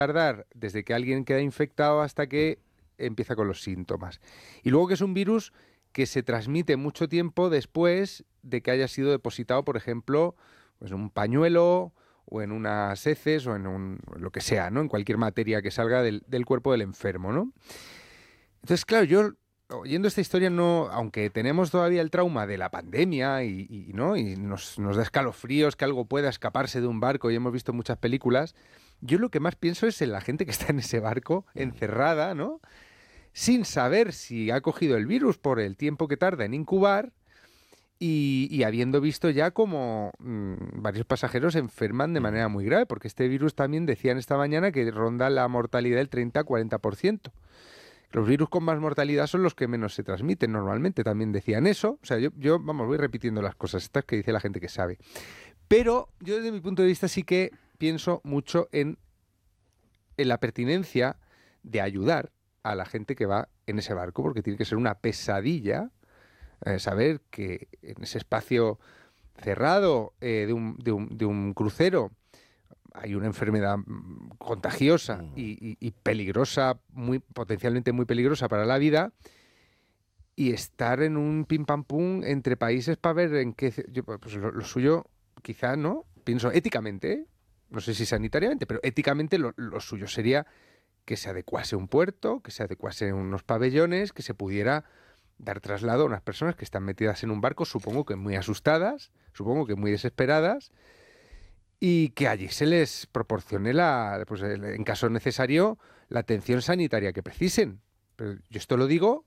tardar desde que alguien queda infectado hasta que empieza con los síntomas. Y luego que es un virus que se transmite mucho tiempo después de que haya sido depositado, por ejemplo, pues en un pañuelo o en unas heces o en lo que sea, ¿no? En cualquier materia que salga del cuerpo del enfermo, ¿no? Entonces, claro, yo oyendo esta historia, no, aunque tenemos todavía el trauma de la pandemia ¿no? Y nos da escalofríos que algo pueda escaparse de un barco y hemos visto muchas películas, yo lo que más pienso es en la gente que está en ese barco, encerrada, ¿no? Sin saber si ha cogido el virus por el tiempo que tarda en incubar y habiendo visto ya como varios pasajeros se enferman de manera muy grave, porque este virus también decían esta mañana que ronda la mortalidad del 30-40%. Los virus con más mortalidad son los que menos se transmiten normalmente, también decían eso. O sea, yo vamos, voy repitiendo las cosas estas que dice la gente que sabe. Pero yo desde mi punto de vista sí que pienso mucho en la pertinencia de ayudar a la gente que va en ese barco, porque tiene que ser una pesadilla saber que en ese espacio cerrado de un crucero hay una enfermedad contagiosa y peligrosa, potencialmente muy peligrosa para la vida, y estar en un pim pam pum entre países para ver en qué... Pues lo suyo, quizá, ¿no? Pienso éticamente, ¿eh? No sé si sanitariamente, pero éticamente lo suyo sería que se adecuase un puerto, que se adecuase unos pabellones, que se pudiera dar traslado a unas personas que están metidas en un barco, supongo que muy asustadas, supongo que muy desesperadas, y que allí se les proporcione, pues, en caso necesario, la atención sanitaria que precisen. Pero yo esto lo digo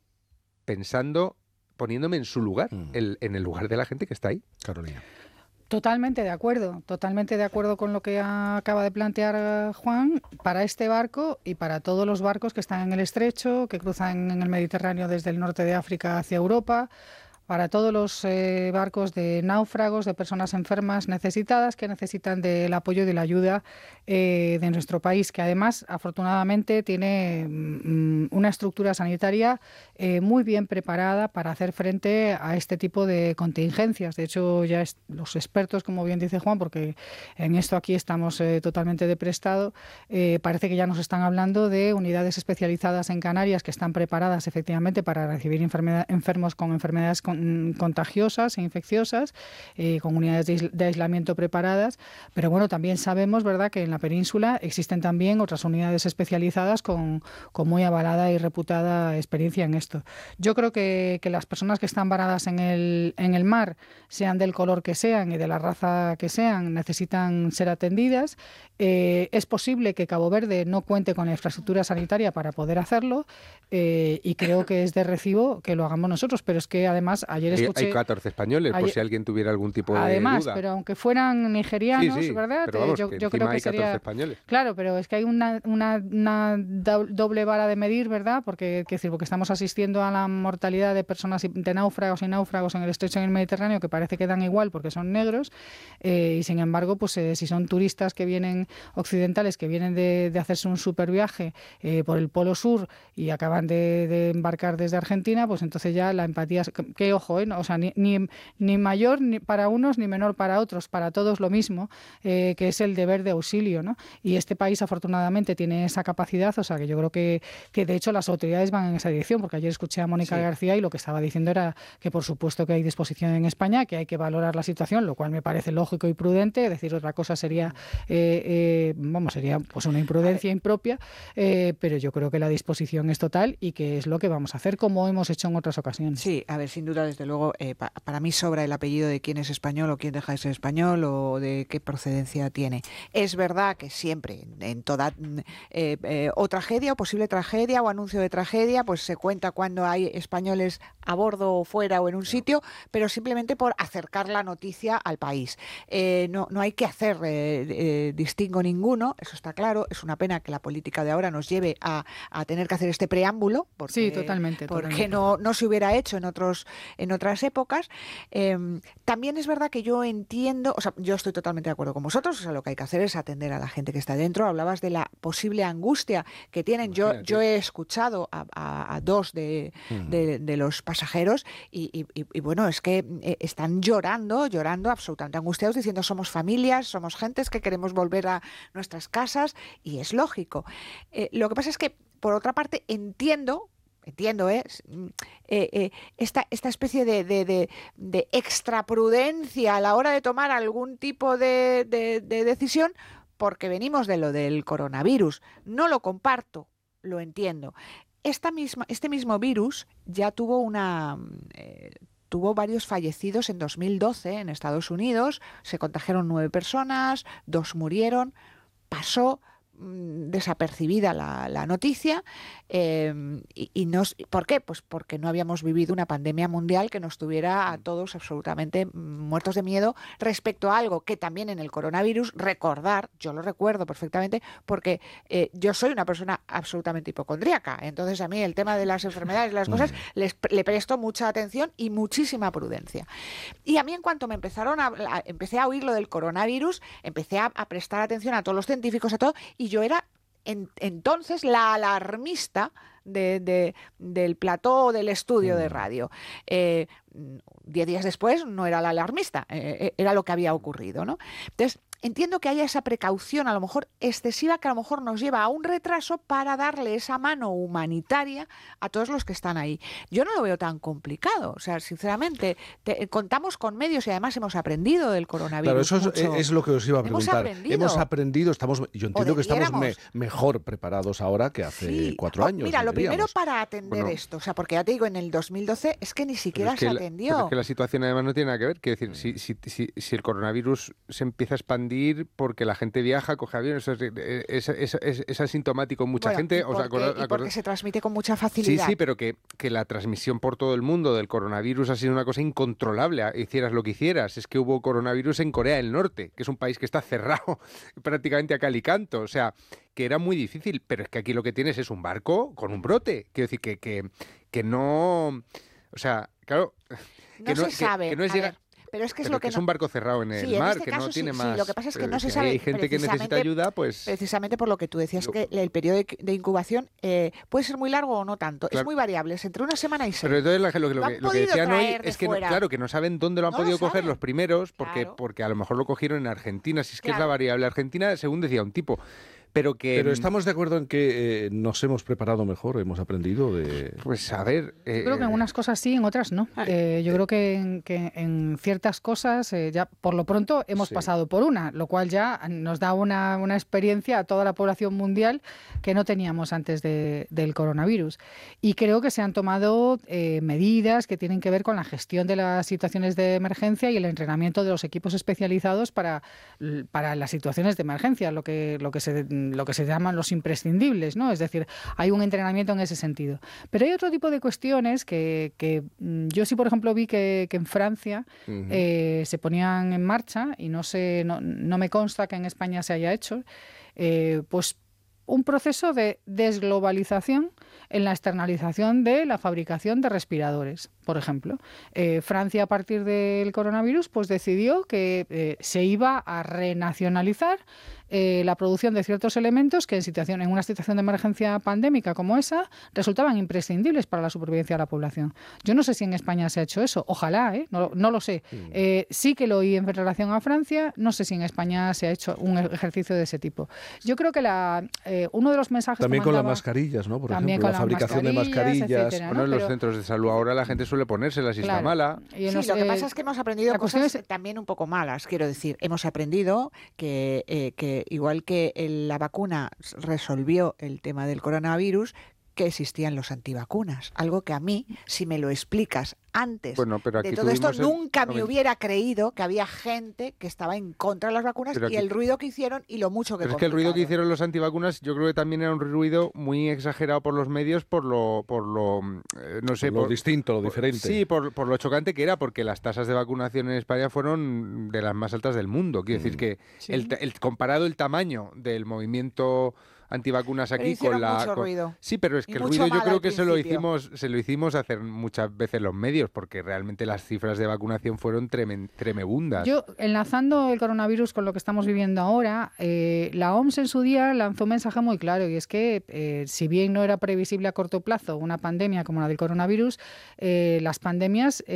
poniéndome en su lugar, en el lugar de la gente que está ahí. Carolina. Totalmente de acuerdo con lo que acaba de plantear Juan, para este barco y para todos los barcos que están en el estrecho, que cruzan en el Mediterráneo desde el norte de África hacia Europa, para todos los barcos de náufragos, de personas enfermas necesitadas que necesitan del apoyo y de la ayuda de nuestro país, que además afortunadamente tiene una estructura sanitaria muy bien preparada para hacer frente a este tipo de contingencias. De hecho, ya los expertos, como bien dice Juan, porque en esto aquí estamos totalmente de prestado, parece que ya nos están hablando de unidades especializadas en Canarias que están preparadas efectivamente para recibir enfermos con enfermedades contagiosas e infecciosas, con unidades de aislamiento preparadas, pero bueno, también sabemos, ¿verdad?, que en la península existen también otras unidades especializadas con muy avalada y reputada experiencia en esto. Yo creo que las personas que están varadas en el mar, sean del color que sean y de la raza que sean, necesitan ser atendidas. Es posible que Cabo Verde no cuente con la infraestructura sanitaria para poder hacerlo, y creo que es de recibo que lo hagamos nosotros, pero es que además ayer escuché... Hay 14 españos, por si alguien tuviera algún tipo de además, duda. pero aunque fueran nigerianos, sí, ¿verdad? Pero vamos, yo creo que hay 14 sería... españoles. Claro, pero es que hay una doble vara de medir, ¿verdad? Porque estamos asistiendo a la mortalidad de personas, de náufragos y náufragos en el estrecho, en el Mediterráneo, que parece que dan igual porque son negros, y sin embargo, pues si son turistas que vienen occidentales, que vienen de hacerse un super viaje por el Polo Sur y acaban de embarcar desde Argentina, pues entonces ya la empatía, que ojo, ¿no? O sea, ni mayor ni para unos ni menor para otros, para todos lo mismo, que es el deber de auxilio, ¿no? Y este país afortunadamente tiene esa capacidad, o sea, que yo creo que de hecho las autoridades van en esa dirección, porque ayer escuché a Mónica García y lo que estaba diciendo era que por supuesto que hay disposición en España, que hay que valorar la situación, lo cual me parece lógico y prudente. Decir otra cosa sería sería pues una imprudencia impropia, pero yo creo que la disposición es total y que es lo que vamos a hacer, como hemos hecho en otras ocasiones. Sí, a ver, sin duda, desde luego, para mí sobra el apellido de quién es español o quién deja de ser español o de qué procedencia tiene. Es verdad que siempre, en toda o tragedia o posible tragedia o anuncio de tragedia, pues se cuenta cuando hay españoles a bordo o fuera o en un sitio, pero simplemente por acercar la noticia al país. No hay que hacer distingo ninguno, eso está claro. Es una pena que la política de ahora nos lleve a tener que hacer este preámbulo, porque, sí, totalmente. No se hubiera hecho en otras épocas. También es verdad que yo entiendo, o sea, yo estoy totalmente de acuerdo con vosotros, o sea, lo que hay que hacer es atender a la gente que está dentro. Hablabas de la posible angustia que tienen. Yo he escuchado a dos de los pasajeros y bueno, es que están llorando absolutamente angustiados, diciendo somos familias, somos gentes que queremos volver a nuestras casas, y es lógico. Lo que pasa es que, por otra parte, entiendo esta especie de extraprudencia a la hora de tomar algún tipo de decisión, porque venimos de lo del coronavirus. No lo comparto, lo entiendo. Este mismo virus ya tuvo tuvo varios fallecidos en 2012 en Estados Unidos. Se contagiaron 9 personas, 2 murieron. Pasó desapercibida la noticia, y ¿por qué? Pues porque no habíamos vivido una pandemia mundial que nos tuviera a todos absolutamente muertos de miedo respecto a algo que también en el coronavirus, yo lo recuerdo perfectamente, porque yo soy una persona absolutamente hipocondríaca, entonces a mí el tema de las enfermedades, las cosas, le presto mucha atención y muchísima prudencia. Y a mí, en cuanto empecé a oír lo del coronavirus, empecé a prestar atención a todos los científicos, a todo, y yo era entonces la alarmista del plató del estudio de radio. 10 días después no era la alarmista, era lo que había ocurrido, ¿no? Entonces, entiendo que haya esa precaución, a lo mejor excesiva, que a lo mejor nos lleva a un retraso para darle esa mano humanitaria a todos los que están ahí. Yo no lo veo tan complicado. O sea, sinceramente, contamos con medios y además hemos aprendido del coronavirus. Claro, eso es lo que os iba a preguntar. Hemos aprendido, yo entiendo que estamos mejor preparados ahora que hace 4 años. Mira, lo primero para atender esto, o sea, porque ya te digo, en el 2012 es que ni siquiera se atendió. Pero es que la situación además no tiene nada que ver. Quiero decir, si el coronavirus se empieza a expandir porque la gente viaja, coge aviones, es asintomático en mucha gente. Y porque se transmite con mucha facilidad. Sí, pero que la transmisión por todo el mundo del coronavirus ha sido una cosa incontrolable, hicieras lo que hicieras. Es que hubo coronavirus en Corea del Norte, que es un país que está cerrado prácticamente a cal y canto. O sea, que era muy difícil, pero es que aquí lo que tienes es un barco con un brote. Quiero decir que no... O sea, claro... No se sabe. Que no es llegar... Pero es que es un barco cerrado en el mar, que no tiene más... Sí, lo que pasa es que no se sabe. Hay gente que necesita ayuda, pues... Precisamente por lo que tú decías, que el periodo de incubación puede ser muy largo o no tanto. Claro. Es muy variable, es entre una semana y 6. Pero entonces lo que decían hoy es que, claro, que no saben dónde lo han podido coger los primeros, porque a lo mejor lo cogieron en Argentina, si es que es la variable. Argentina, según decía un tipo... Pero estamos de acuerdo en que nos hemos preparado mejor, hemos aprendido de... Pues a ver... Yo creo que en unas cosas sí, en otras no. Yo creo que en ciertas cosas ya por lo pronto hemos pasado por una, lo cual ya nos da una experiencia a toda la población mundial que no teníamos antes del coronavirus. Y creo que se han tomado medidas que tienen que ver con la gestión de las situaciones de emergencia y el entrenamiento de los equipos especializados para las situaciones de emergencia, lo que se llaman los imprescindibles, ¿no? Es decir, hay un entrenamiento en ese sentido. Pero hay otro tipo de cuestiones que yo sí, por ejemplo, vi que en Francia se ponían en marcha, y no me consta que en España se haya hecho, pues un proceso de desglobalización en la externalización de la fabricación de respiradores, por ejemplo. Francia, a partir del coronavirus, pues decidió que se iba a renacionalizar la producción de ciertos elementos que en una situación de emergencia pandémica como esa resultaban imprescindibles para la supervivencia de la población. Yo no sé si en España se ha hecho eso, ojalá, no lo sé. Sí que lo oí en relación a Francia, no sé si en España se ha hecho un ejercicio de ese tipo. Yo creo que uno de los mensajes también que con mandaba, las mascarillas, ¿no? Por también ejemplo, con la fabricación de mascarillas. Etcétera, bueno, ¿no? en los centros de salud ahora la gente suele ponérselas y está mala. Sí, lo que pasa es que hemos aprendido cosas también un poco malas, quiero decir. Hemos aprendido que igual que la vacuna resolvió el tema del coronavirus, que existían los antivacunas. Algo que a mí, si me lo explicas antes de todo esto, nunca me hubiera creído que había gente que estaba en contra de las vacunas y el ruido que hicieron y lo mucho que... Pero es que el ruido que hicieron los antivacunas yo creo que también era un ruido muy exagerado por los medios por lo no sé... Por lo distinto, lo diferente. Sí, por lo chocante que era, porque las tasas de vacunación en España fueron de las más altas del mundo. Quiero decir que comparado el tamaño del movimiento antivacunas aquí con mucho ruido. Sí, pero es que el ruido yo creo que se lo hicimos hacer muchas veces los medios, porque realmente las cifras de vacunación fueron tremebundas. Yo, enlazando el coronavirus con lo que estamos viviendo ahora, la OMS en su día lanzó un mensaje muy claro, y es que si bien no era previsible a corto plazo una pandemia como la del coronavirus, las pandemias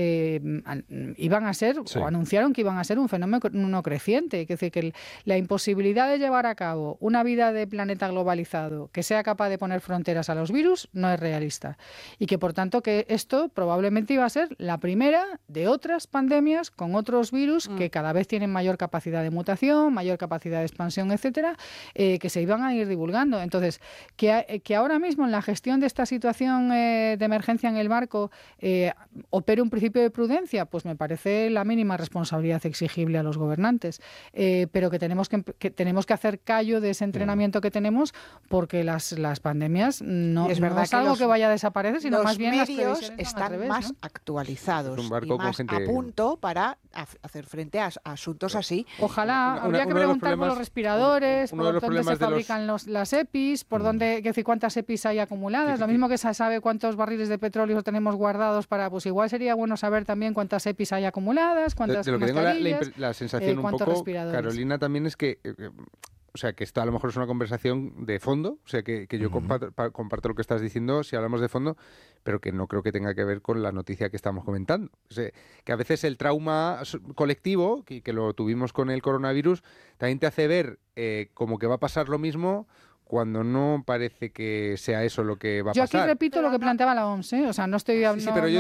iban a ser, o anunciaron que iban a ser un fenómeno creciente. Es decir, que la imposibilidad de llevar a cabo una vida de planeta globalizado que sea capaz de poner fronteras a los virus no es realista. Y que, por tanto, que esto probablemente iba a ser la primera de otras pandemias con otros virus que cada vez tienen mayor capacidad de mutación, mayor capacidad de expansión, etcétera, que se iban a ir divulgando. Entonces, que ahora mismo en la gestión de esta situación de emergencia en el barco opere un principio de prudencia, pues me parece la mínima responsabilidad exigible a los gobernantes. Pero que tenemos que hacer callo de ese entrenamiento que tenemos, porque las pandemias no es algo que vaya a desaparecer, sino más bien los medios están más actualizados y más a punto para hacer frente a asuntos así. Ojalá, habría que preguntar por los respiradores, por dónde se fabrican las EPIs, por dónde, cuántas EPIs hay acumuladas, lo mismo que se sabe cuántos barriles de petróleo tenemos guardados para, pues igual sería bueno saber también cuántas EPIs hay acumuladas, cuántas de lo que tengo la sensación un poco, Carolina, también es que o sea, que esto a lo mejor es una conversación de fondo, o sea, que yo comparto lo que estás diciendo si hablamos de fondo, pero que no creo que tenga que ver con la noticia que estamos comentando. O sea, que a veces el trauma colectivo, que lo tuvimos con el coronavirus, también te hace ver como que va a pasar lo mismo cuando no parece que sea eso lo que va a pasar. Yo aquí repito lo que planteaba la OMS, ¿eh? O sea, no estoy... Sí, pero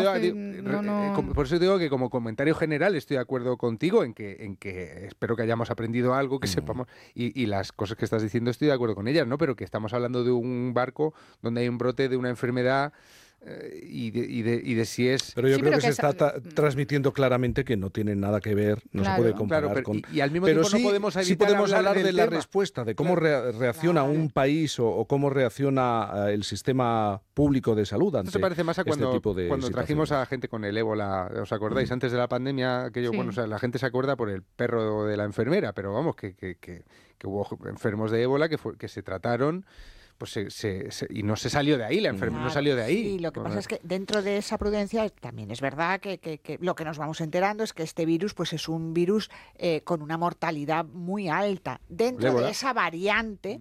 por eso digo que como comentario general estoy de acuerdo contigo en que espero que hayamos aprendido algo, que sepamos, y las cosas que estás diciendo estoy de acuerdo con ellas, ¿no? Pero que estamos hablando de un barco donde hay un brote de una enfermedad y de si es... Pero yo creo que se está transmitiendo claramente que no tiene nada que ver, no se puede comparar con... Y al mismo tiempo sí, no podemos evitar sí podemos hablar de la tema. respuesta, de cómo reacciona un país o cómo reacciona el sistema público de salud ante Esto se parece más a cuando, este tipo de cuando trajimos a gente con el ébola, ¿os acordáis? Antes de la pandemia, bueno, o sea, la gente se acuerda por el perro de la enfermera, pero vamos, que hubo enfermos de ébola que se trataron, pues y no se salió de ahí, la enfermedad no salió de ahí. Sí, lo que pasa es que dentro de esa prudencia también es verdad que lo que nos vamos enterando es que este virus pues es un virus con una mortalidad muy alta dentro de esa variante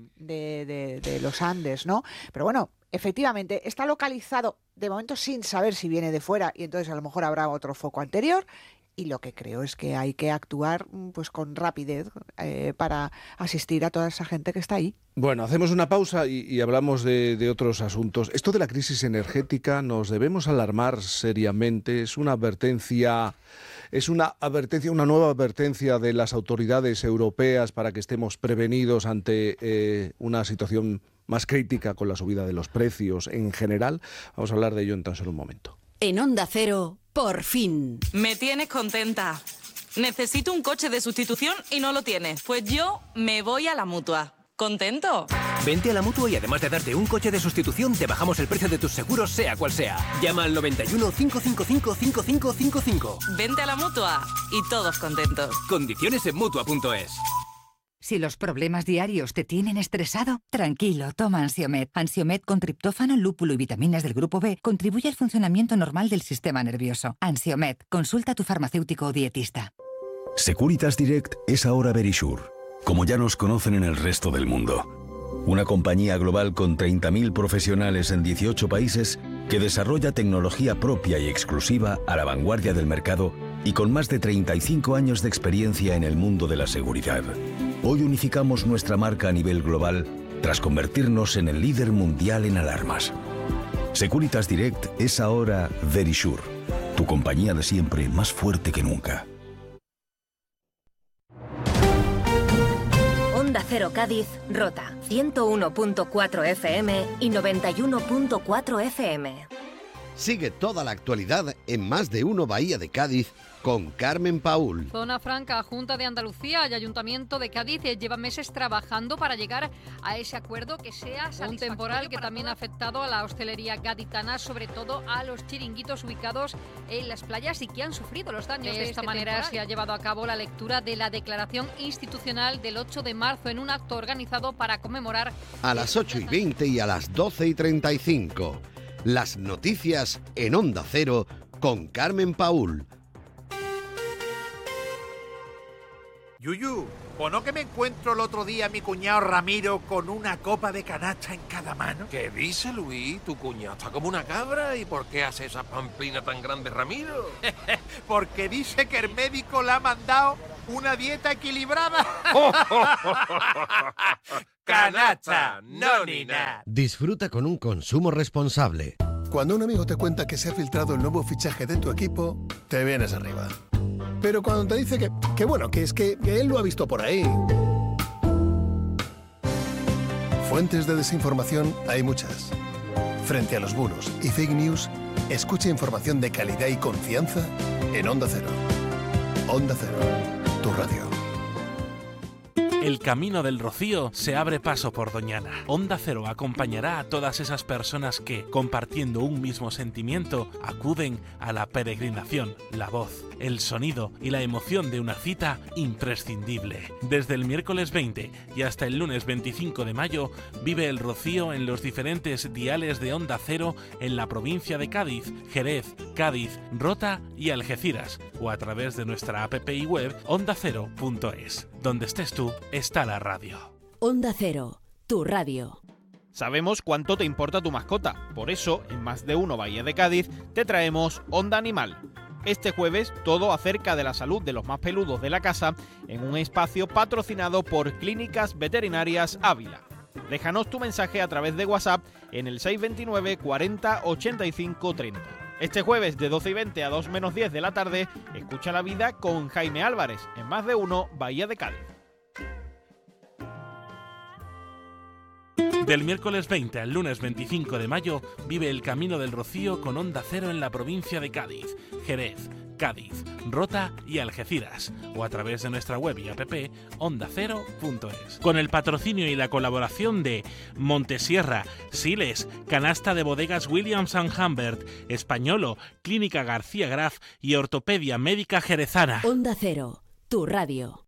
de los Andes, ¿no? Pero bueno, efectivamente está localizado de momento sin saber si viene de fuera, y entonces a lo mejor habrá otro foco anterior. Y lo que creo es que hay que actuar pues con rapidez para asistir a toda esa gente que está ahí. Bueno, hacemos una pausa y hablamos de otros asuntos. Esto de la crisis energética, nos debemos alarmar seriamente. Es una advertencia, una nueva advertencia de las autoridades europeas para que estemos prevenidos ante una situación más crítica con la subida de los precios en general. Vamos a hablar de ello en tan solo un momento. En Onda Cero, por fin. Me tienes contenta. Necesito un coche de sustitución y no lo tienes. Pues yo me voy a la Mutua. ¿Contento? Vente a la Mutua y además de darte un coche de sustitución, te bajamos el precio de tus seguros, sea cual sea. Llama al 91 555 5555. Vente a la Mutua y todos contentos. Condiciones en Mutua.es. Si los problemas diarios te tienen estresado, tranquilo, toma Ansiomed. Ansiomed con triptófano, lúpulo y vitaminas del grupo B contribuye al funcionamiento normal del sistema nervioso. Ansiomed, consulta a tu farmacéutico o dietista. Securitas Direct es ahora Verisure, como ya nos conocen en el resto del mundo. Una compañía global con 30.000 profesionales en 18 países que desarrolla tecnología propia y exclusiva a la vanguardia del mercado y con más de 35 años de experiencia en el mundo de la seguridad. Hoy unificamos nuestra marca a nivel global tras convertirnos en el líder mundial en alarmas. Securitas Direct es ahora Verisure, tu compañía de siempre más fuerte que nunca. Onda Cero Cádiz, Rota, 101.4 FM y 91.4 FM. Sigue toda la actualidad en Más de Uno Bahía de Cádiz con Carmen Paúl. Zona Franca, Junta de Andalucía y Ayuntamiento de Cádiz llevan meses trabajando para llegar a ese acuerdo que sea un temporal que también ha afectado a la hostelería gaditana, sobre todo a los chiringuitos ubicados en las playas y que han sufrido los daños. De esta manera se ha llevado a cabo la lectura de la declaración institucional del 8 de marzo en un acto organizado para conmemorar A las 8:20 y a las 12:35. Las noticias en Onda Cero con Carmen Paúl. Yuyu, ¿o no que me encuentro el otro día a mi cuñado Ramiro con una copa de canasta en cada mano? ¿Qué dice, Luis? Tu cuñado está como una cabra. ¿Y por qué hace esa pamplina tan grande, Ramiro? Porque dice que el médico le ha mandado una dieta equilibrada. Canasta, no ni nada. Disfruta con un consumo responsable. Cuando un amigo te cuenta que se ha filtrado el nuevo fichaje de tu equipo, te vienes arriba. Pero cuando te dice que bueno, que es que él lo ha visto por ahí. Fuentes de desinformación hay muchas. Frente a los bulos y fake news, escucha información de calidad y confianza en Onda Cero. Onda Cero, tu radio. El Camino del Rocío se abre paso por Doñana. Onda Cero acompañará a todas esas personas que, compartiendo un mismo sentimiento, acuden a la peregrinación, la voz, el sonido y la emoción de una cita imprescindible. Desde el miércoles 20 y hasta el lunes 25 de mayo, vive el Rocío en los diferentes diales de Onda Cero en la provincia de Cádiz, Jerez, Cádiz, Rota y Algeciras, o a través de nuestra app y web ondacero.es. Donde estés tú, está la radio. Onda Cero, tu radio. Sabemos cuánto te importa tu mascota, por eso, en Más de Uno Bahía de Cádiz, te traemos Onda Animal. Este jueves, todo acerca de la salud de los más peludos de la casa, en un espacio patrocinado por Clínicas Veterinarias Ávila. Déjanos tu mensaje a través de WhatsApp en el 629 40 85 30. Este jueves de 12:20 a 2 menos 10 de la tarde, escucha la vida con Jaime Álvarez, en Más de Uno Bahía de Cádiz. Del miércoles 20 al lunes 25 de mayo, vive el Camino del Rocío con Onda Cero en la provincia de Cádiz, Jerez, Cádiz, Rota y Algeciras, o a través de nuestra web y app ondacero.es. Con el patrocinio y la colaboración de Montesierra, Siles, Canasta de Bodegas Williams & Humbert, Españolo, Clínica García Graf y Ortopedia Médica Jerezana. Onda Cero, tu radio.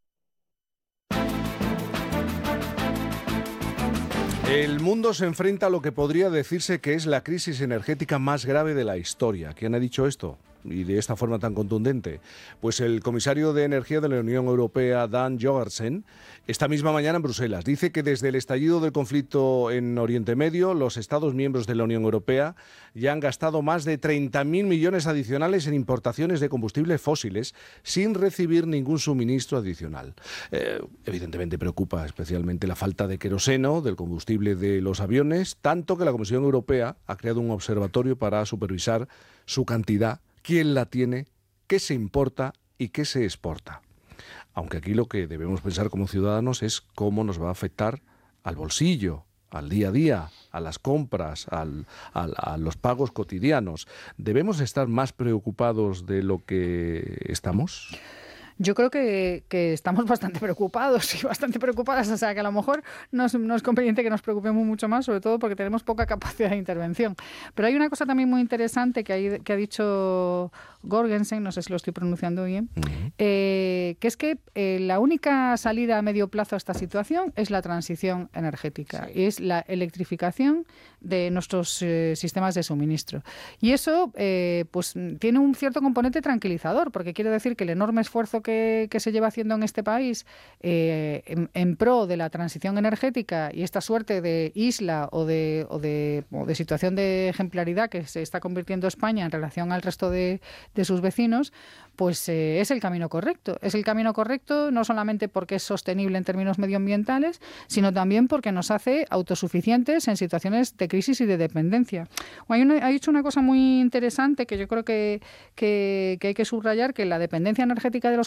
El mundo se enfrenta a lo que podría decirse que es la crisis energética más grave de la historia. ¿Quién ha dicho esto? Y de esta forma tan contundente. Pues el comisario de Energía de la Unión Europea, Dan Jorgensen, esta misma mañana en Bruselas, dice que desde el estallido del conflicto en Oriente Medio, los Estados miembros de la Unión Europea ya han gastado más de 30.000 millones adicionales en importaciones de combustibles fósiles sin recibir ningún suministro adicional. Evidentemente preocupa especialmente la falta de queroseno, del combustible de los aviones, tanto que la Comisión Europea ha creado un observatorio para supervisar su cantidad, quién la tiene, qué se importa y qué se exporta. Aunque aquí lo que debemos pensar como ciudadanos es cómo nos va a afectar al bolsillo, al día a día, a las compras, a los pagos cotidianos. ¿Debemos estar más preocupados de lo que estamos? Yo creo que estamos bastante preocupados y bastante preocupadas, o sea que a lo mejor no es conveniente que nos preocupemos mucho más, sobre todo porque tenemos poca capacidad de intervención. Pero hay una cosa también muy interesante que ha dicho Jorgensen, no sé si lo estoy pronunciando bien, que es que la única salida a medio plazo a esta situación es la transición energética, y es la electrificación de nuestros sistemas de suministro. Y eso pues tiene un cierto componente tranquilizador, porque quiere decir que el enorme esfuerzo que se lleva haciendo en este país en pro de la transición energética y esta suerte de isla o de situación de ejemplaridad que se está convirtiendo España en relación al resto de sus vecinos, pues es el camino correcto. Es el camino correcto no solamente porque es sostenible en términos medioambientales, sino también porque nos hace autosuficientes en situaciones de crisis y de dependencia. Ha dicho una cosa muy interesante que yo creo que hay que subrayar, que la dependencia energética de los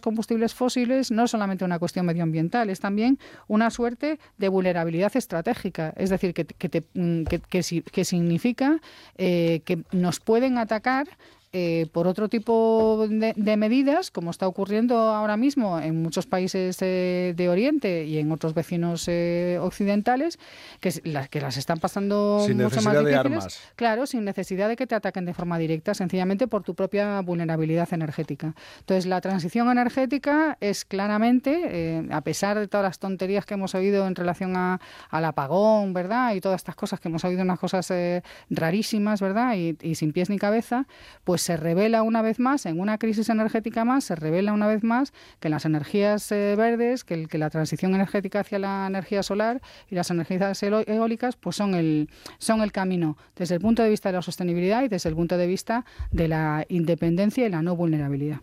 combustibles fósiles no es solamente una cuestión medioambiental, es también una suerte de vulnerabilidad estratégica. Es decir, que significa que nos pueden atacar por otro tipo de medidas, como está ocurriendo ahora mismo en muchos países de Oriente y en otros vecinos occidentales, que las están pasando sin mucho más necesidad de difíciles. armas. Claro, sin necesidad de que te ataquen de forma directa, sencillamente por tu propia vulnerabilidad energética. Entonces, la transición energética es claramente, a pesar de todas las tonterías que hemos oído en relación al apagón, ¿verdad? Y todas estas cosas que hemos oído, unas cosas rarísimas, ¿verdad? Y sin pies ni cabeza, pues se revela una vez más, en una crisis energética más, se revela una vez más que las energías verdes, que la transición energética hacia la energía solar y las energías eólicas, pues son el camino desde el punto de vista de la sostenibilidad y desde el punto de vista de la independencia y la no vulnerabilidad.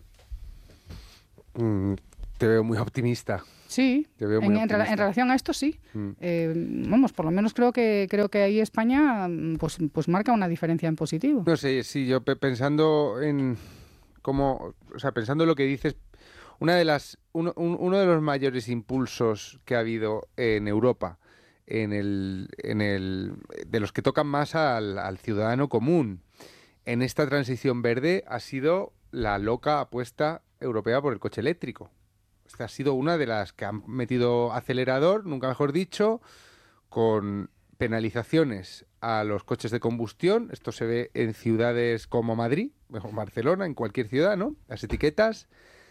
Te veo muy optimista. Sí, en relación a esto sí. Por lo menos creo que ahí España pues marca una diferencia en positivo. No sé, sí, yo pensando en pensando en lo que dices, uno de los mayores impulsos que ha habido en Europa, de los que tocan más al ciudadano común, en esta transición verde ha sido la loca apuesta europea por el coche eléctrico. Esta ha sido una de las que han metido acelerador, nunca mejor dicho, con penalizaciones a los coches de combustión. Esto se ve en ciudades como Madrid, o Barcelona, en cualquier ciudad, ¿no? Las etiquetas,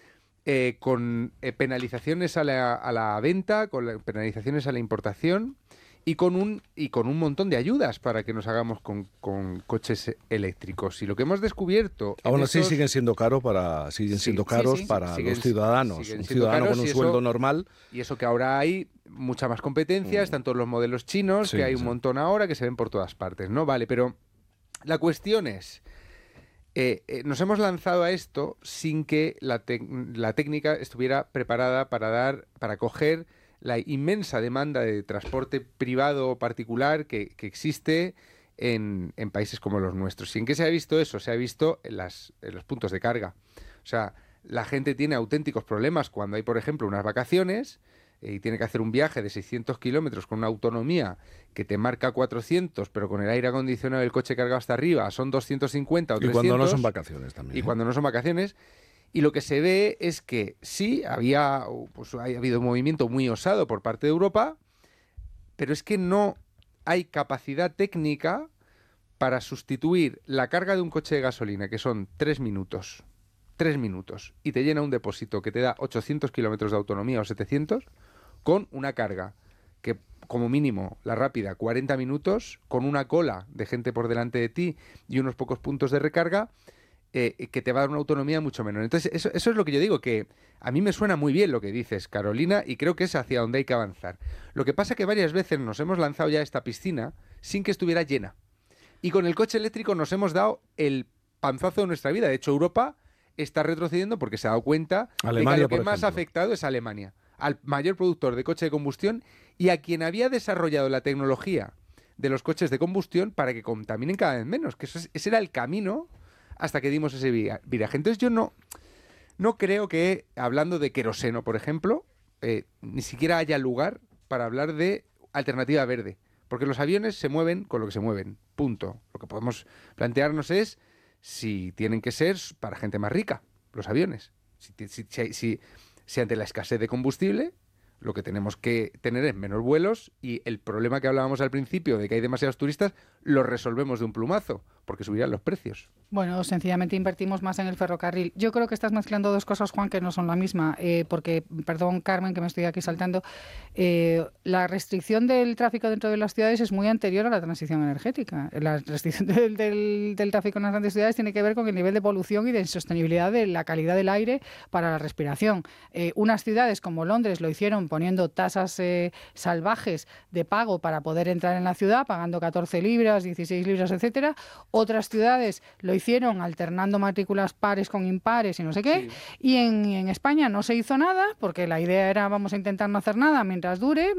con penalizaciones a la venta, con penalizaciones a la importación y con un montón de ayudas para que nos hagamos con coches eléctricos. Y lo que hemos descubierto... Aún así siguen siendo caros para los ciudadanos. Un ciudadano con un sueldo normal. Y eso que ahora hay mucha más competencia, están todos los modelos chinos, que hay un montón ahora, que se para todas partes, ¿no? Vale, pero la cuestión es... nos hemos lanzado a esto sin que la técnica estuviera preparada para coger la inmensa demanda de transporte privado o particular que existe en países como los nuestros. ¿Y en qué se ha visto eso? Se ha visto en los puntos de carga. O sea, la gente tiene auténticos problemas cuando hay, por ejemplo, unas vacaciones y tiene que hacer un viaje de 600 kilómetros con una autonomía que te marca 400, pero con el aire acondicionado del coche cargado hasta arriba son 250 o 300. Y cuando no son vacaciones también. Y cuando no son vacaciones. Y lo que se ve es que sí, ha habido un movimiento muy osado por parte de Europa, pero es que no hay capacidad técnica para sustituir la carga de un coche de gasolina, que son 3 minutos, y te llena un depósito que te da 800 kilómetros de autonomía o 700, con una carga que, como mínimo, la rápida, 40 minutos, con una cola de gente por delante de ti y unos pocos puntos de recarga, que te va a dar una autonomía mucho menor. Entonces, eso es lo que yo digo, que a mí me suena muy bien lo que dices, Carolina, y creo que es hacia donde hay que avanzar. Lo que pasa es que varias veces nos hemos lanzado ya a esta piscina sin que estuviera llena. Y con el coche eléctrico nos hemos dado el panzazo de nuestra vida. De hecho, Europa está retrocediendo porque se ha dado cuenta de que lo que más ha afectado es a Alemania, al mayor productor de coche de combustión y a quien había desarrollado la tecnología de los coches de combustión para que contaminen cada vez menos, que ese era el camino hasta que dimos ese viraje. Entonces yo no creo que, hablando de queroseno, por ejemplo, ni siquiera haya lugar para hablar de alternativa verde, porque los aviones se mueven con lo que se mueven, punto. Lo que podemos plantearnos es si tienen que ser para gente más rica, los aviones. Si ante la escasez de combustible, lo que tenemos que tener es menos vuelos y el problema que hablábamos al principio de que hay demasiados turistas, lo resolvemos de un plumazo, porque subirán los precios. Bueno, sencillamente invertimos más en el ferrocarril. Yo creo que estás mezclando dos cosas, Juan, que no son la misma, porque, perdón, Carmen, que me estoy aquí saltando, la restricción del tráfico dentro de las ciudades es muy anterior a la transición energética. La restricción del tráfico en las grandes ciudades tiene que ver con el nivel de polución y de insostenibilidad de la calidad del aire para la respiración. Unas ciudades como Londres lo hicieron hicieron poniendo tasas salvajes de pago para poder entrar en la ciudad, pagando 14 libras, 16 libras, etcétera. Otras ciudades lo hicieron alternando matrículas pares con impares y no sé qué. Sí. Y en España no se hizo nada, porque la idea era vamos a intentar no hacer nada mientras dure,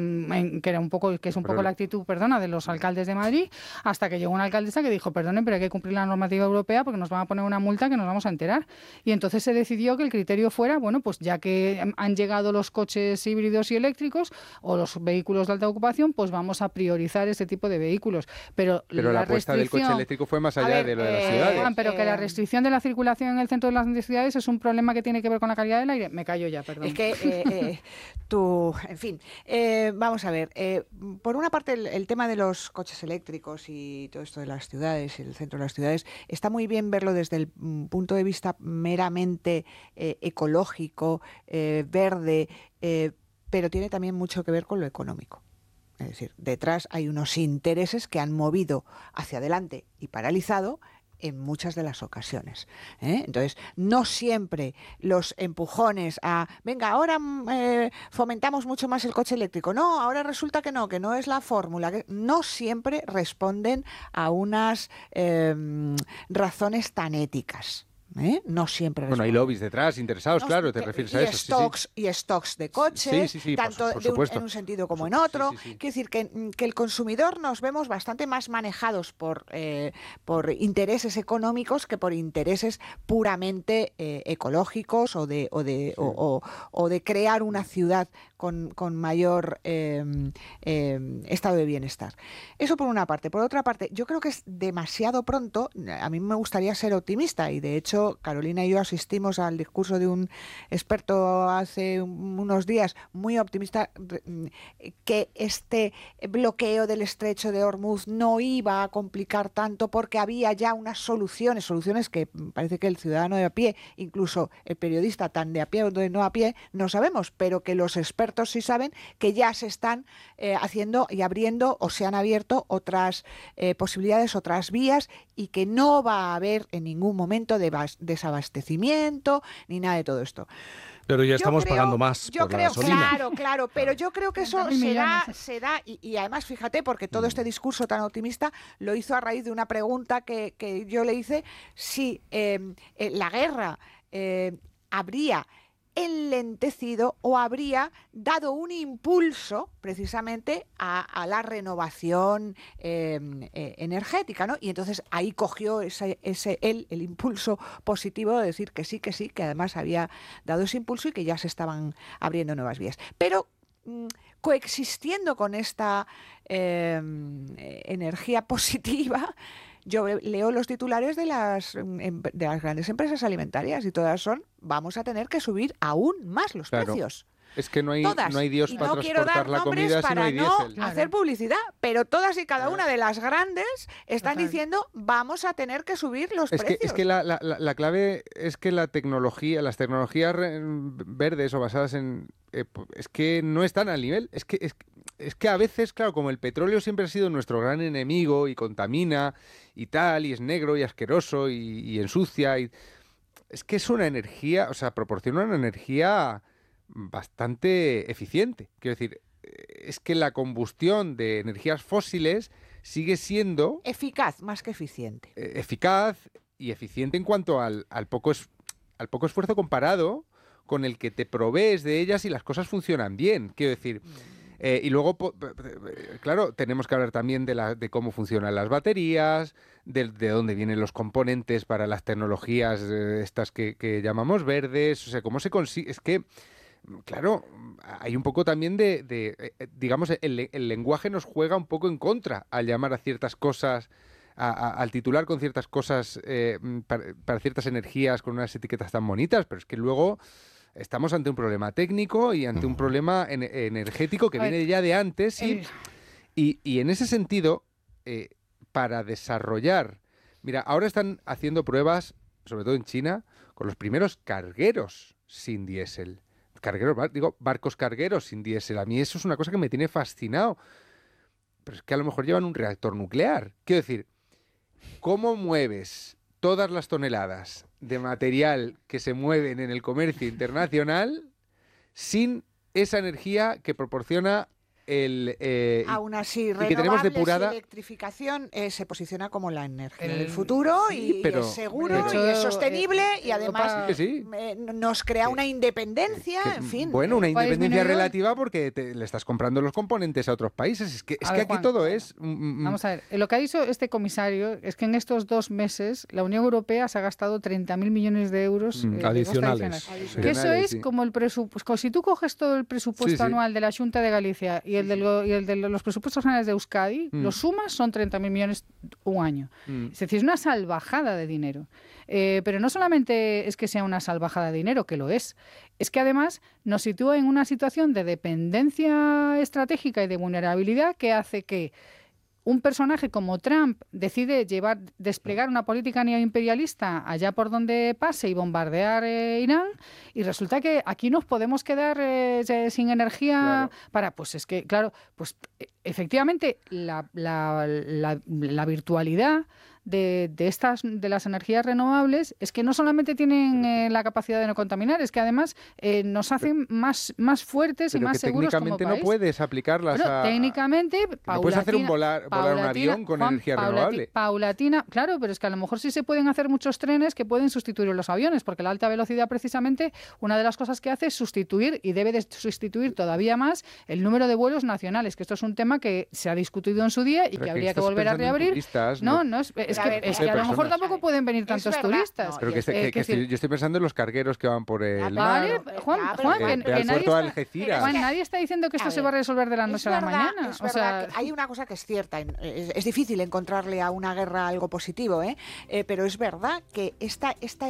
que es un poco la actitud, de los alcaldes de Madrid, hasta que llegó una alcaldesa que dijo, perdonen, pero hay que cumplir la normativa europea porque nos van a poner una multa que nos vamos a enterar. Y entonces se decidió que el criterio fuera, bueno, pues ya que han llegado los coches híbridos y eléctricos o los vehículos de alta ocupación, pues vamos a priorizar este tipo de vehículos. Pero la apuesta del coche eléctrico fue más allá de lo de las ciudades. Juan, pero que la restricción de la circulación en el centro de las ciudades es un problema que tiene que ver con la calidad del aire. Me callo ya, perdón. Es que en fin, vamos a ver. Por una parte, el tema de los coches eléctricos y todo esto de las ciudades, el centro de las ciudades, está muy bien verlo desde el punto de vista meramente ecológico, verde, pero tiene también mucho que ver con lo económico. Es decir, detrás hay unos intereses que han movido hacia adelante y paralizado en muchas de las ocasiones. Entonces, no siempre los empujones a, venga, ahora fomentamos mucho más el coche eléctrico. No, ahora resulta que no es la fórmula. No siempre responden a unas razones tan éticas. No siempre. Bueno, hay lobbies detrás, interesados, claro, te refieres a eso. Y stocks de coches, tanto en un sentido como en otro. Quiero decir que el consumidor nos vemos bastante más manejados por intereses económicos que por intereses puramente ecológicos o de crear una ciudad con mayor estado de bienestar. Eso por una parte. Por otra parte, yo creo que es demasiado pronto. A mí me gustaría ser optimista y, de hecho, Carolina y yo asistimos al discurso de un experto hace unos días muy optimista, que este bloqueo del estrecho de Hormuz no iba a complicar tanto porque había ya unas soluciones que parece que el ciudadano de a pie, incluso el periodista tan de a pie o de no a pie, no sabemos, pero que los expertos sí saben que ya se están haciendo y abriendo o se han abierto otras posibilidades, otras vías, y que no va a haber en ningún momento desabastecimiento ni nada de todo esto. Pero ya estamos pagando más por la gasolina. Claro, pero yo creo que eso se da y además, fíjate, porque todo este discurso tan optimista lo hizo a raíz de una pregunta que yo le hice, si la guerra habría enlentecido o habría dado un impulso precisamente a la renovación energética, ¿no? Y entonces ahí cogió el impulso positivo de decir que sí, que además había dado ese impulso y que ya se estaban abriendo nuevas vías. Pero coexistiendo con esta energía positiva, yo leo los titulares de las grandes empresas alimentarias y todas son, vamos a tener que subir aún más los precios. Es que no hay Dios para transportar la comida si no hay diésel. Para no hacer publicidad, pero todas y cada una de las grandes están diciendo vamos a tener que subir los precios. Es que la clave es que las tecnologías verdes o basadas en... es que no están al nivel. Es que a veces, claro, como el petróleo siempre ha sido nuestro gran enemigo y contamina y tal, y es negro y asqueroso y ensucia, es que es una energía, o sea, proporciona una energía bastante eficiente. Quiero decir, es que la combustión de energías fósiles sigue siendo... eficaz, más que eficiente. Eficaz y eficiente en cuanto al poco esfuerzo comparado con el que te provees de ellas y las cosas funcionan bien. Quiero decir... y luego, claro, tenemos que hablar también de cómo funcionan las baterías, de dónde vienen los componentes para las tecnologías estas que llamamos verdes, o sea, cómo se consigue... Es que, claro, hay un poco también digamos, el lenguaje nos juega un poco en contra al llamar a ciertas cosas, al titular con ciertas cosas, para ciertas energías con unas etiquetas tan bonitas, pero es que luego... Estamos ante un problema técnico y ante un problema energético que viene ya de antes. Y en ese sentido, para desarrollar... Mira, ahora están haciendo pruebas, sobre todo en China, con los primeros cargueros sin diésel. Barcos cargueros sin diésel. A mí eso es una cosa que me tiene fascinado. Pero es que a lo mejor llevan un reactor nuclear. Quiero decir, ¿cómo mueves todas las toneladas de material que se mueven en el comercio internacional sin esa energía que proporciona aún así, que tenemos depurada. Y electrificación se posiciona como la energía del futuro, y es seguro, hecho, y es sostenible, y además nos crea una independencia, en fin. Bueno, una independencia relativa porque le estás comprando los componentes a otros países. Es que aquí Juan, todo es... Vamos a ver, lo que ha dicho este comisario es que en estos 2 meses la Unión Europea se ha gastado 30.000 millones de euros adicionales. Que eso es como el presupuesto. Si tú coges todo el presupuesto anual de la Xunta de Galicia y el de los presupuestos generales de Euskadi, los sumas son 30.000 millones un año. Es decir, es una salvajada de dinero. Pero no solamente es que sea una salvajada de dinero, que lo es que además nos sitúa en una situación de dependencia estratégica y de vulnerabilidad que hace que un personaje como Trump decide desplegar una política neoimperialista allá por donde pase y bombardear Irán, y resulta que aquí nos podemos quedar sin energía para... Pues es que, claro, pues efectivamente la virtualidad de las energías renovables es que no solamente tienen la capacidad de no contaminar, es que además nos hacen más fuertes y más seguros como país. Técnicamente no puedes aplicarlas técnicamente, no puedes hacer volar un avión con energía renovable. Paulatina, claro, pero es que a lo mejor sí se pueden hacer muchos trenes que pueden sustituir los aviones, porque la alta velocidad precisamente una de las cosas que hace es sustituir, y debe de sustituir todavía más, el número de vuelos nacionales, que esto es un tema que se ha discutido en su día y que habría que volver a reabrir. Es que a lo mejor tampoco pueden venir tantos turistas. Pero yo estoy pensando en los cargueros que van por el mar. Juan, nadie está diciendo que esto se va a resolver de la noche a la mañana. Es verdad que hay una cosa que es cierta. Es difícil encontrarle a una guerra algo positivo, pero es verdad que esta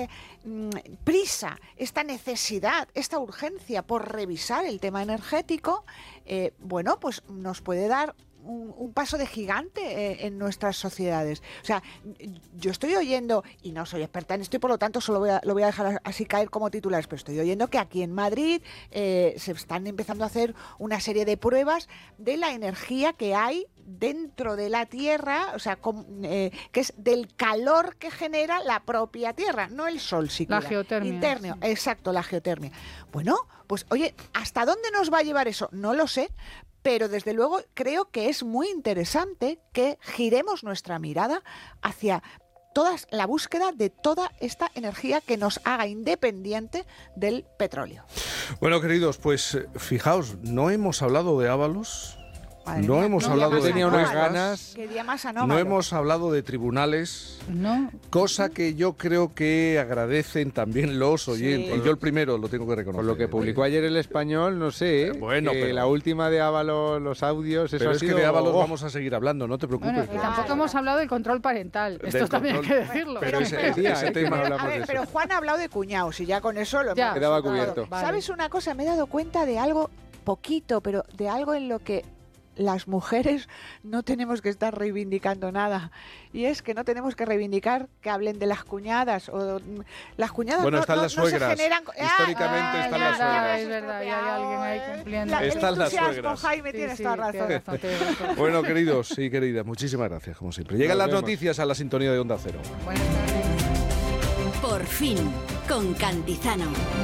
prisa, esta necesidad, esta urgencia por revisar el tema energético, pues nos puede dar un paso de gigante en nuestras sociedades. O sea, yo estoy oyendo, y no soy experta en esto y por lo tanto solo lo voy a dejar así caer como titulares, pero estoy oyendo que aquí en Madrid se están empezando a hacer una serie de pruebas de la energía que hay dentro de la Tierra, o sea, que es del calor que genera la propia Tierra, no el Sol siquiera. La geotermia. Interno, exacto, la geotermia. Bueno, pues oye, ¿hasta dónde nos va a llevar eso? No lo sé, pero desde luego creo que es muy interesante que giremos nuestra mirada hacia la búsqueda de toda esta energía que nos haga independiente del petróleo. Bueno, queridos, pues fijaos, no hemos hablado de Ábalos. No hemos hablado de ganas. No hemos hablado de tribunales, cosa que yo creo que agradecen también los oyentes. Sí. Yo el primero lo tengo que reconocer. Por lo que publicó ayer El Español, no sé. Bueno, pero la última de Ábalos, los audios, eso pero ha es sido... que de Ábalos vamos a seguir hablando, no te preocupes. Bueno, y tampoco hemos hablado del control parental. Esto también hay que decirlo. Pero ese tema hablamos de eso. Pero Juan ha hablado de cuñados y ya con eso lo hemos quedaba cubierto. ¿Sabes una cosa? Me he dado cuenta de algo poquito, pero de algo en lo que las mujeres no tenemos que estar reivindicando nada, y es que no tenemos que reivindicar que hablen de las cuñadas, o las cuñadas están las suegras. No se generan... Históricamente están las suegras. Es verdad, y hay alguien ahí cumpliendo. Están las suegras. Jaime, tienes toda razón. Bueno, queridos y queridas, muchísimas gracias, como siempre. Llegan las noticias a la sintonía de Onda Cero. Buenas tardes. Por fin, con Cantizano.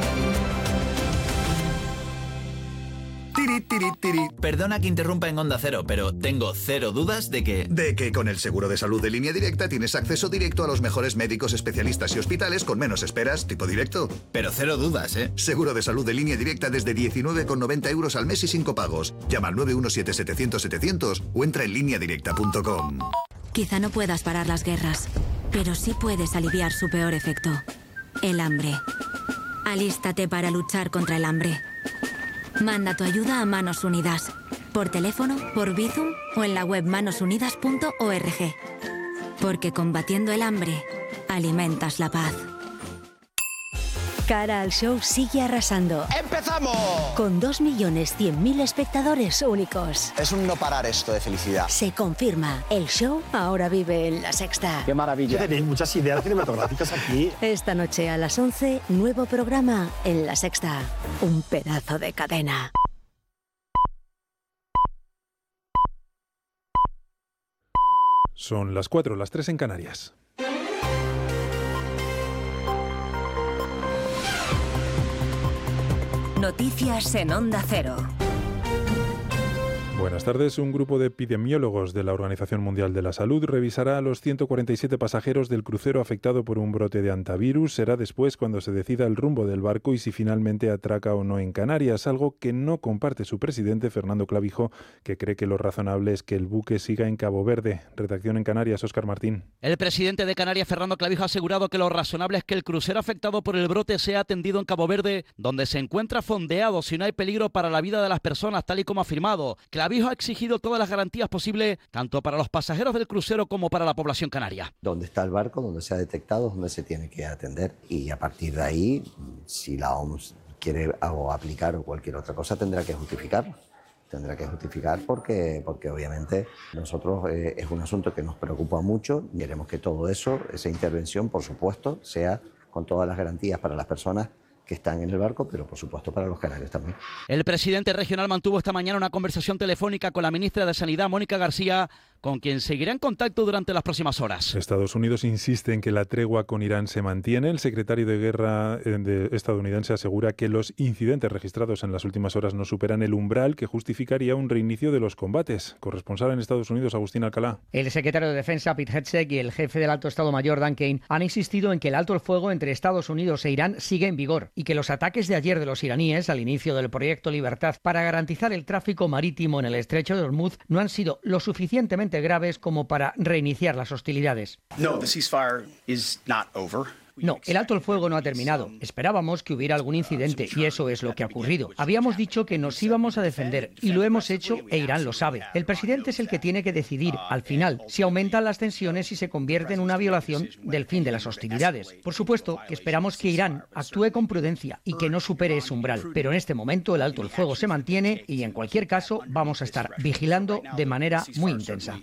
Perdona que interrumpa en Onda Cero, pero tengo cero dudas de que con el seguro de salud de Línea Directa tienes acceso directo a los mejores médicos, especialistas y hospitales con menos esperas, tipo directo. Pero cero dudas, ¿eh? Seguro de salud de Línea Directa desde 19,90 euros al mes y 5 pagos. Llama al 917-700-700 o entra en lineadirecta.com. Quizá no puedas parar las guerras, pero sí puedes aliviar su peor efecto: el hambre. Alístate para luchar contra el hambre. Manda tu ayuda a Manos Unidas, por teléfono, por Bizum o en la web manosunidas.org. Porque combatiendo el hambre, alimentas la paz. Cara al Show sigue arrasando. ¡Empezamos! Con 2.100.000 espectadores únicos. Es un no parar esto de felicidad. Se confirma, el show ahora vive en La Sexta. ¡Qué maravilla! Tenéis muchas ideas cinematográficas aquí. Esta noche a las 11, nuevo programa en La Sexta. Un pedazo de cadena. Son las 4, las 3 en Canarias. Noticias en Onda Cero. Buenas tardes. Un grupo de epidemiólogos de la Organización Mundial de la Salud revisará a los 147 pasajeros del crucero afectado por un brote de hantavirus. Será después cuando se decida el rumbo del barco y si finalmente atraca o no en Canarias, algo que no comparte su presidente, Fernando Clavijo, que cree que lo razonable es que el buque siga en Cabo Verde. Redacción en Canarias, Óscar Martín. El presidente de Canarias, Fernando Clavijo, ha asegurado que lo razonable es que el crucero afectado por el brote sea atendido en Cabo Verde, donde se encuentra fondeado si no hay peligro para la vida de las personas, tal y como ha afirmado. Clavijo ha exigido todas las garantías posibles, tanto para los pasajeros del crucero como para la población canaria. Donde está el barco, donde se ha detectado, donde se tiene que atender. Y a partir de ahí, si la OMS quiere algo aplicar o cualquier otra cosa, tendrá que justificarlo. Tendrá que justificar porque obviamente nosotros es un asunto que nos preocupa mucho. Queremos que todo eso, esa intervención, por supuesto, sea con todas las garantías para las personas que están en el barco, pero por supuesto para los canarios también. El presidente regional mantuvo esta mañana una conversación telefónica con la ministra de Sanidad, Mónica García, con quien seguirá en contacto durante las próximas horas. Estados Unidos insiste en que la tregua con Irán se mantiene. El secretario de Guerra estadounidense asegura que los incidentes registrados en las últimas horas no superan el umbral que justificaría un reinicio de los combates. Corresponsal en Estados Unidos, Agustín Alcalá. El secretario de Defensa, Pete Hegseth, y el jefe del Alto Estado Mayor, Dan Kane, han insistido en que el alto el fuego entre Estados Unidos e Irán sigue en vigor y que los ataques de ayer de los iraníes al inicio del proyecto Libertad para garantizar el tráfico marítimo en el estrecho de Hormuz no han sido lo suficientemente graves como para reiniciar las hostilidades. No, el alto el fuego no ha terminado. Esperábamos que hubiera algún incidente y eso es lo que ha ocurrido. Habíamos dicho que nos íbamos a defender y lo hemos hecho e Irán lo sabe. El presidente es el que tiene que decidir, al final, si aumentan las tensiones y se convierte en una violación del fin de las hostilidades. Por supuesto que esperamos que Irán actúe con prudencia y que no supere ese umbral, pero en este momento el alto el fuego se mantiene y en cualquier caso vamos a estar vigilando de manera muy intensa.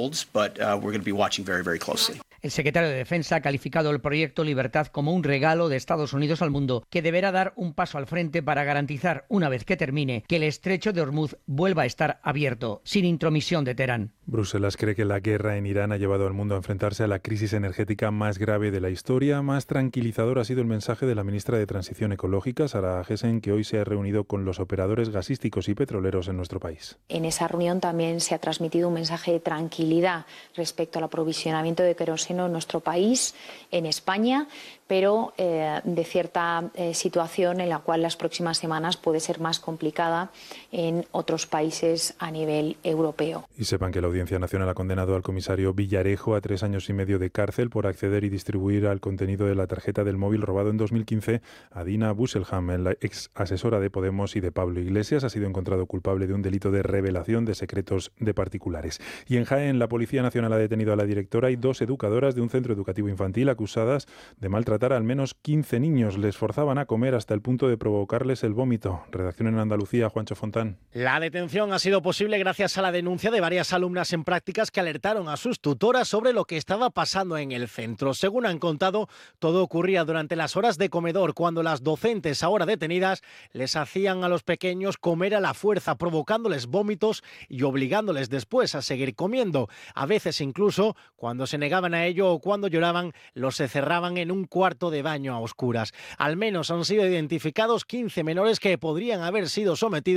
El secretario de Defensa ha calificado el proyecto Libertad como un regalo de Estados Unidos al mundo que deberá dar un paso al frente para garantizar, una vez que termine, que el estrecho de Hormuz vuelva a estar abierto, sin intromisión de Teherán. Bruselas cree que la guerra en Irán ha llevado al mundo a enfrentarse a la crisis energética más grave de la historia. Más tranquilizador ha sido el mensaje de la ministra de Transición Ecológica, Sara Jessen, que hoy se ha reunido con los operadores gasísticos y petroleros en nuestro país. En esa reunión también se ha transmitido un mensaje de tranquilidad respecto al aprovisionamiento de queroseno en nuestro país, en España, pero de cierta situación en la cual las próximas semanas puede ser más complicada en otros países a nivel europeo. Y sepan que la Audiencia Nacional ha condenado al comisario Villarejo a 3 años y medio de cárcel por acceder y distribuir al contenido de la tarjeta del móvil robado en 2015 a Dina Busselham, la ex asesora de Podemos y de Pablo Iglesias. Ha sido encontrado culpable de un delito de revelación de secretos de particulares. Y en Jaén, la Policía Nacional ha detenido a la directora y 2 educadoras de un centro educativo infantil acusadas de maltratar a al menos 15 niños. Les forzaban a comer hasta el punto de provocarles el vómito. Redacción en Andalucía, Juancho Fontán. La detención ha sido posible gracias a la denuncia de varias alumnas en prácticas que alertaron a sus tutoras sobre lo que estaba pasando en el centro. Según han contado, todo ocurría durante las horas de comedor, cuando las docentes, ahora detenidas, les hacían a los pequeños comer a la fuerza, provocándoles vómitos y obligándoles después a seguir comiendo. A veces incluso, cuando se negaban a ello o cuando lloraban, los encerraban en un cuarto de baño a oscuras. Al menos han sido identificados 15 menores que podrían haber sido sometidos